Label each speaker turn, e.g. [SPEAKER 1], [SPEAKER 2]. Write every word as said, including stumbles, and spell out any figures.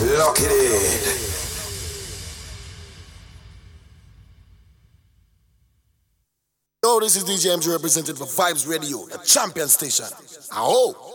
[SPEAKER 1] Lock it in. Yo, this is D J M G representing for Vibes Radio, the champion station. Aho!